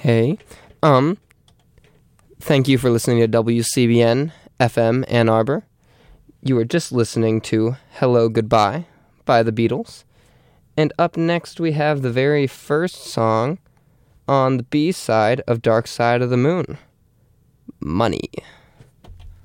Hey, thank you for listening to WCBN FM Ann Arbor. You were just listening to Hello Goodbye by the Beatles. And up next we have the very first song on the B-side of Dark Side of the Moon, Money.